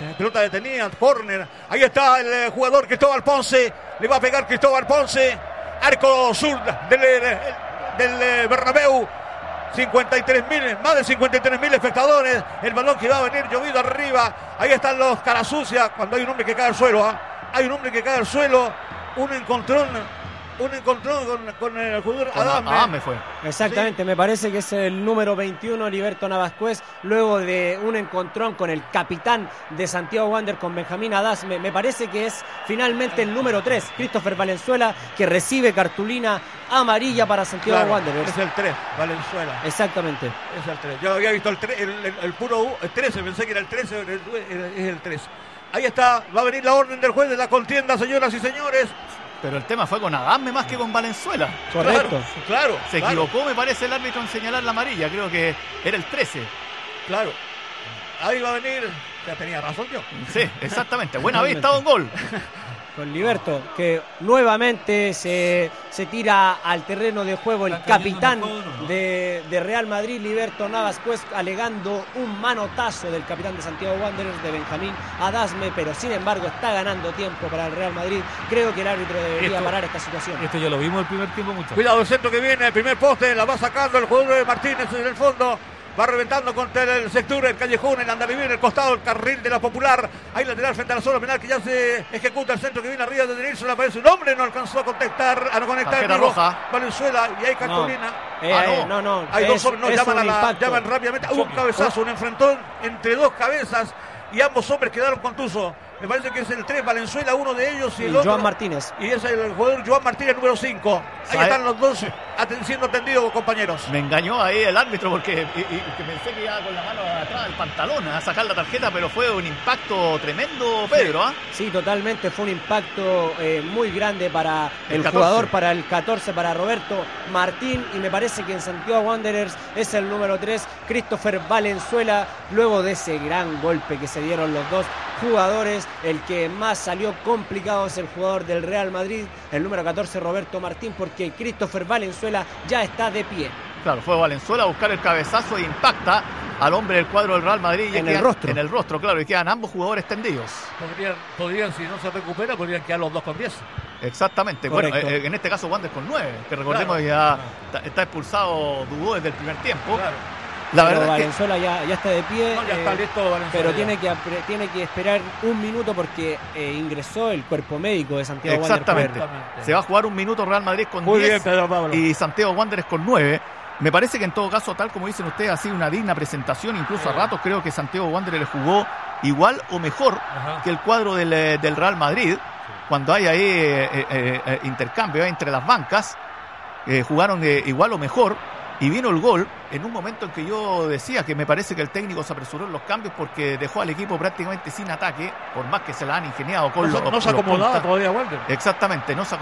pelota detenida, córner. Ahí está el jugador Cristóbal Ponce. Le va a pegar Cristóbal Ponce. Arco sur del Bernabéu. 53.000, más de 53.000 espectadores. El balón que va a venir llovido arriba. Ahí están los caras sucias. Cuando hay un hombre que cae al suelo, hay un hombre que cae al suelo. Un encontrón con el jugador Adame fue. Exactamente, sí. Me parece que es el número 21, Heriberto Navascués, luego de un encontrón con el capitán de Santiago Wanderers, con Benjamín Adame. Me parece que es finalmente el número 3, Christopher Valenzuela, que recibe cartulina amarilla para Santiago Wanderers. Es el 3, Valenzuela. Exactamente. Es el 3. Yo había visto el 13, pensé que era el 13, es el 3. Ahí está, va a venir la orden del juez de la contienda, señoras y señores. Pero el tema fue con Adame más que con Valenzuela. Correcto. Claro. Se equivocó, me parece, el árbitro en señalar la amarilla. Creo que era el 13. Claro. Ahí va a venir. Ya tenía razón yo. Sí, exactamente. Buena vista, don Gol. Con Liberto, que nuevamente se tira al terreno de juego el capitán de Real Madrid, Heriberto Navascués, alegando un manotazo del capitán de Santiago Wanderers, de Benjamín Adame, pero sin embargo está ganando tiempo para el Real Madrid. Creo que el árbitro debería parar esta situación. Esto ya lo vimos el primer tiempo mucho. Cuidado, el centro que viene, el primer poste, la va sacando el jugador de Martínez en el fondo. Va reventando contra el sector, el callejón, el andarivel, el costado, el carril de la Popular. Ahí lateral frente a la zona penal que ya se ejecuta el centro que viene arriba de Denilson. Aparece un hombre, no alcanzó a conectar. Tarjeta roja. Valenzuela y hay cartulina. No. Hay dos hombres, llaman rápidamente. Un cabezazo, un enfrentón entre dos cabezas y ambos hombres quedaron contusos. Me parece que es el 3, Valenzuela, uno de ellos, y el otro. Joan Martínez. Y es el jugador Joan Martínez, número 5. Ahí están los dos siendo atendidos, compañeros. Me engañó ahí el árbitro porque pensé que iba con la mano atrás del pantalón a sacar la tarjeta, pero fue un impacto tremendo, Pedro. Sí, totalmente. Fue un impacto muy grande para el 14. Jugador, para el 14, para Roberto Martín. Y me parece que en Santiago Wanderers es el número 3, Christopher Valenzuela, luego de ese gran golpe que se dieron los dos jugadores. El que más salió complicado es el jugador del Real Madrid, el número 14, Roberto Martín, porque Christopher Valenzuela ya está de pie. Claro, fue Valenzuela a buscar el cabezazo e impacta al hombre del cuadro del Real Madrid. En el rostro, claro, y quedan ambos jugadores tendidos. Podrían, si no se recupera, podrían quedar los dos con 10. Exactamente. Correcto. Bueno, en este caso Wanderers con 9, que recordemos que ya está expulsado Dubó desde el primer tiempo. Claro. La pero verdad Valenzuela ya está de pie, ya está listo Valenzuela, pero tiene que esperar un minuto porque ingresó el cuerpo médico de Santiago Wanderers. Exactamente. Se va a jugar un minuto Real Madrid con muy 10 bien, Pedro Pablo. Y Santiago Wanderers con 9. Me parece que en todo caso, tal como dicen ustedes, ha sido una digna presentación. Incluso a ratos creo que Santiago Wanderers le jugó igual o mejor que el cuadro del Real Madrid. Cuando hay ahí intercambio entre las bancas, jugaron igual o mejor. Y vino el gol en un momento en que yo decía que me parece que el técnico se apresuró en los cambios porque dejó al equipo prácticamente sin ataque, por más que se la han ingeniado con no se acomodaba todavía Walter. Exactamente, no se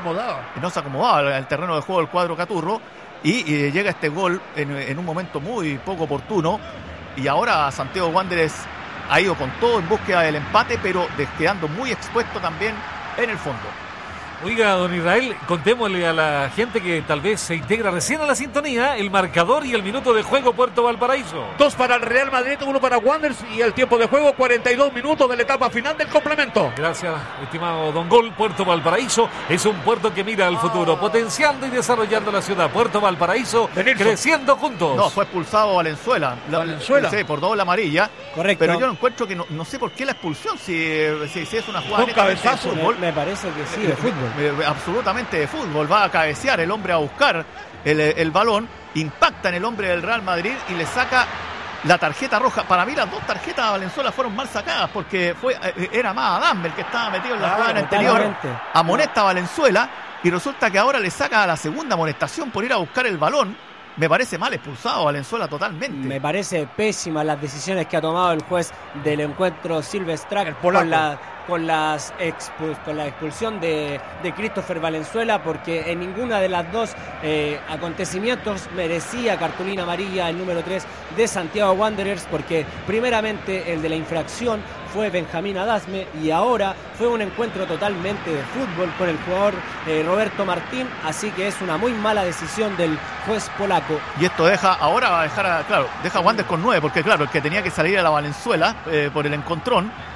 acomodaba el terreno de juego del cuadro Caturro y llega este gol en un momento muy poco oportuno y ahora Santiago Wanderers ha ido con todo en búsqueda del empate, pero quedando muy expuesto también en el fondo. Oiga, don Israel, contémosle a la gente que tal vez se integra recién a la sintonía el marcador y el minuto de juego Puerto Valparaíso. 2 para el Real Madrid, 1 para Wanderers y el tiempo de juego 42 minutos de la etapa final del complemento. Gracias, estimado don Gol. Puerto Valparaíso es un puerto que mira al futuro, potenciando y desarrollando la ciudad. Puerto Valparaíso, creciendo juntos. No, fue expulsado Valenzuela. Valenzuela. Sí, por doble amarilla. Correcto. Pero yo encuentro que no sé por qué la expulsión, si es una jugada un cabezazo. de fútbol. Me parece que sí, de fútbol. Absolutamente de fútbol. Va a cabecear el hombre a buscar el balón, impacta en el hombre del Real Madrid y le saca la tarjeta roja. Para mí las dos tarjetas a Valenzuela fueron mal sacadas porque era más Adame el que estaba metido en la jugada anterior. Amonesta a Valenzuela y resulta que ahora le saca a la segunda amonestación por ir a buscar el balón. Me parece mal expulsado Valenzuela totalmente. Me parece pésima las decisiones que ha tomado el juez del encuentro Silvestrak con la expulsión de Christopher Valenzuela, porque en ninguna de las dos acontecimientos merecía cartulina amarilla el número 3 de Santiago Wanderers, porque primeramente el de la infracción fue Benjamín Adame y ahora fue un encuentro totalmente de fútbol con el jugador Roberto Martín, así que es una muy mala decisión del juez polaco. Y esto deja a Wanderers con 9, porque claro, el que tenía que salir a la Valenzuela por el encontrón